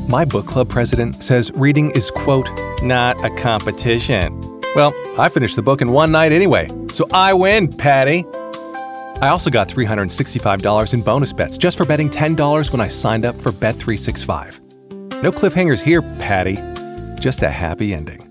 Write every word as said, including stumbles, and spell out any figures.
My book club president says reading is, quote, not a competition. Well, I finished the book in one night anyway, so I win, Patty. I also got three hundred sixty-five dollars in bonus bets just for betting ten dollars when I signed up for Bet three sixty-five. No cliffhangers here, Patty. Just a happy ending.